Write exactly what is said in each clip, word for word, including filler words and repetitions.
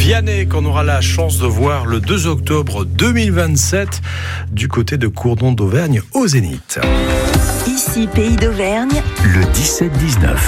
Vianney qu'on aura la chance de voir le deux octobre deux mille vingt-sept du côté de Courdon d'Auvergne au Zénith. Ici Pays d'Auvergne, le dix-sept dix-neuf.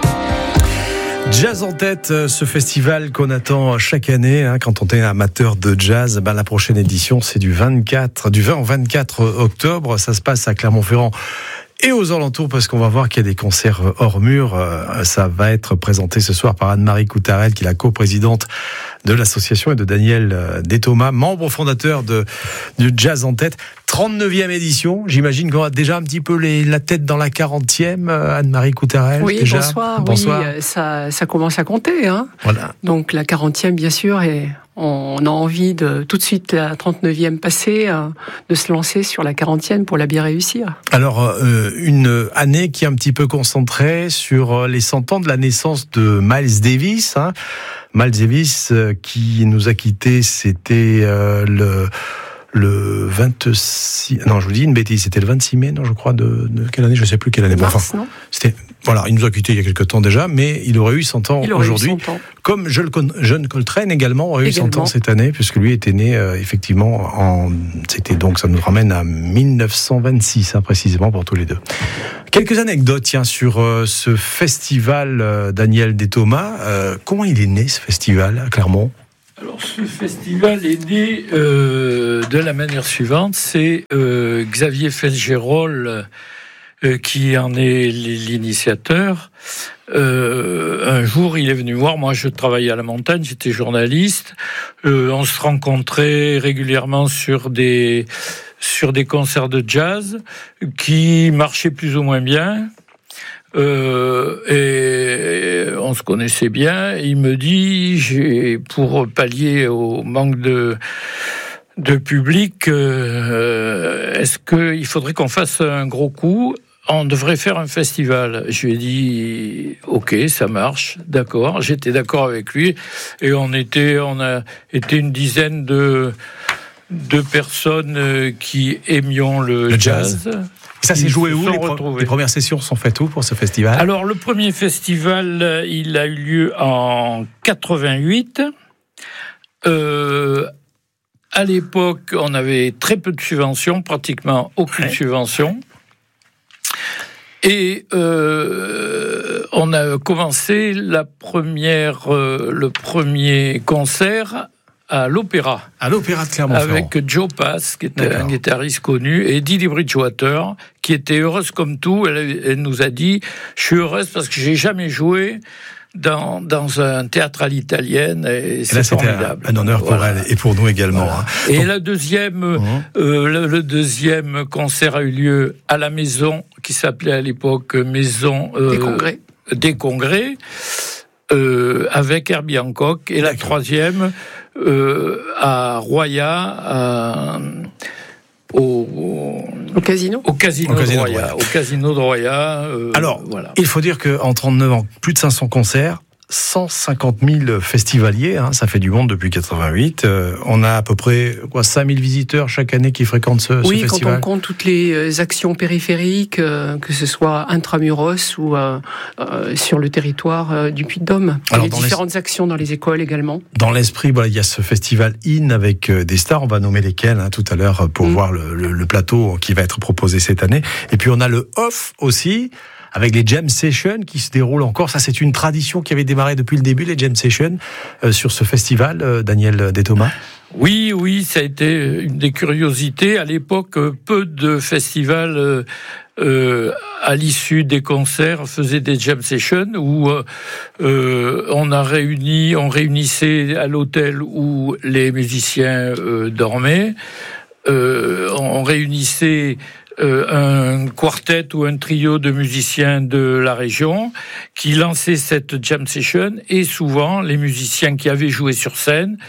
Jazz en tête, ce festival qu'on attend chaque année, hein, quand on est amateur de jazz. Ben, la prochaine édition, c'est du vingt-quatre, du vingt au vingt-quatre octobre. Ça se passe à Clermont-Ferrand et aux alentours, parce qu'on va voir qu'il y a des concerts hors mur. Ça va être présenté ce soir par Anne-Marie Coutarel, qui est la coprésidente de l'association, et de Daniel Déthomas, membre fondateur de, du Jazz en tête. trente-neuvième édition, j'imagine qu'on a déjà un petit peu les, la tête dans la quarantième, Anne-Marie Coutarel. Oui, déjà. bonsoir. bonsoir. Oui, ça, ça commence à compter. Hein. Voilà. Donc la quarantième, bien sûr, et on a envie de tout de suite, la trente-neuvième passée, de se lancer sur la quarantième pour la bien réussir. Alors, euh, une année qui est un petit peu concentrée sur les cent ans de la naissance de Miles Davis. Hein. Miles Davis, euh, qui nous a quittés, c'était euh, le... le vingt-six, non, je vous dis une bêtise, c'était le vingt-six mai, non, je crois, de, de quelle année, je ne sais plus quelle année. Mars, enfin, non c'était, voilà, il nous a quittés il y a quelques temps déjà, mais il aurait eu cent ans aujourd'hui. Eu cent ans. Comme John Coltrane également aurait eu également. cent ans cette année, puisque lui était né, euh, effectivement, en, c'était donc, ça nous ramène à mille neuf cent vingt-six, hein, précisément, pour tous les deux. Quelques anecdotes, tiens, sur euh, ce festival, euh, Daniel Déthomas. Euh, comment il est né, ce festival, à Clermont ? Alors, ce festival est né euh, de la manière suivante. C'est euh, Xavier Fitzgerald euh, qui en est l'initiateur. Euh, un jour, il est venu voir. Moi, je travaillais à la montagne, j'étais journaliste. Euh, on se rencontrait régulièrement sur des sur des concerts de jazz qui marchaient plus ou moins bien. Euh, et on se connaissait bien. Il me dit, j'ai, pour pallier au manque de de public, euh, est-ce qu'il faudrait qu'on fasse un gros coup ? On devrait faire un festival. Je lui ai dit, ok, ça marche, d'accord. J'étais d'accord avec lui, et on était, on a été une dizaine de de personnes qui aimions le, le jazz. jazz. Ça s'est joué où, les, pro- les premières sessions sont faites où pour ce festival ? Alors, le premier festival, il a eu lieu en quatre-vingt-huit. Euh, à l'époque, on avait très peu de subventions, pratiquement aucune ouais. subvention. Et euh, on a commencé la première, euh, le premier concert à l'Opéra. À l'Opéra de Clermont-Ferrand. Avec Joe Pass, qui était D'accord. un guitariste connu, et Didi Bridgewater, qui était heureuse comme tout. Elle, elle nous a dit, je suis heureuse parce que j'ai jamais joué dans, dans un théâtre à l'italienne, et, et c'est là, formidable. C'était un, un honneur pour voilà. elle et pour nous également. Voilà. Hein. Et Donc... la deuxième, mmh. euh, le, le deuxième concert a eu lieu à la maison, qui s'appelait à l'époque Maison euh, des Congrès. Des Congrès, euh, avec Herbie Hancock. Et D'accord. la troisième, Euh, à Roya, à, au, au casino, au casino, au casino de Roya, de Roya. au casino de Roya. Euh, Alors, voilà. Il faut dire qu'en trente-neuf ans, plus de cinq cents concerts, cent cinquante mille festivaliers, hein, ça fait du monde depuis quatre-vingt-huit. Euh, on a à peu près quoi, cinq mille visiteurs chaque année qui fréquentent ce, oui, ce festival. Oui, quand on compte toutes les actions périphériques, euh, que ce soit intramuros ou euh, euh, sur le territoire euh, du Puy-de-Dôme. Il y a différentes les... actions dans les écoles également. Dans l'esprit, voilà, il y a ce festival In avec euh, des stars, on va nommer lesquelles hein, tout à l'heure pour mmh. voir le, le, le plateau qui va être proposé cette année. Et puis on a le Off aussi, avec les jam sessions qui se déroulent encore. Ça, c'est une tradition qui avait démarré depuis le début, les jam sessions, euh, sur ce festival, euh, Daniel Déthomas. Oui, oui, ça a été une des curiosités. À l'époque, peu de festivals, euh, euh, à l'issue des concerts, faisaient des jam sessions où euh, on a réuni, on réunissait à l'hôtel où les musiciens euh, dormaient. Euh, on réunissait Euh, un quartet ou un trio de musiciens de la région qui lançaient cette jam session, et souvent les musiciens qui avaient joué sur scène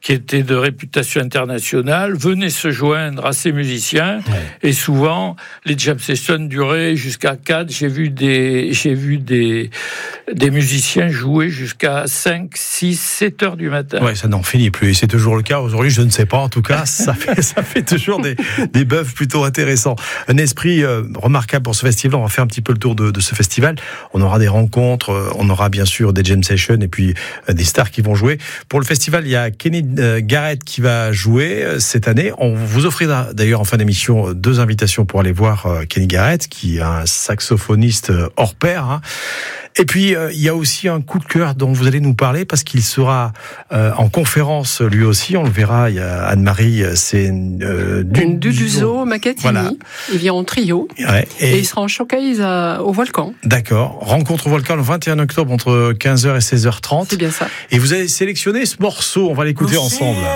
qui étaient de réputation internationale, venaient se joindre à ces musiciens. Ouais. Et souvent, les jam sessions duraient jusqu'à quatre. J'ai vu des, j'ai vu des, des musiciens jouer jusqu'à cinq, six, sept heures du matin. Ouais, ça n'en finit plus. Et c'est toujours le cas. Aujourd'hui, je ne sais pas. En tout cas, ça fait, ça fait toujours des, des buzz plutôt intéressants. Un esprit euh, remarquable pour ce festival. On va faire un petit peu le tour de, de ce festival. On aura des rencontres. On aura bien sûr des jam sessions et puis euh, des stars qui vont jouer. Pour le festival, il y a Kenny euh, Garrett qui va jouer euh, cette année. On vous offrira d'ailleurs en fin d'émission deux invitations pour aller voir euh, Kenny Garrett, qui est un saxophoniste euh, hors pair. Hein. Et puis, euh, il y a aussi un coup de cœur dont vous allez nous parler parce qu'il sera euh, en conférence lui aussi. On le verra, il y a Anne-Marie, c'est euh, du Duduzo Macatini. Voilà. Il vient en trio. Ouais, et... et il sera en showcase à, au Volcan. D'accord. Rencontre au Volcan le vingt et un octobre entre quinze heures et seize heures trente. C'est bien ça. Et vous avez sélectionné ce morceau, on va l'écouter ensemble.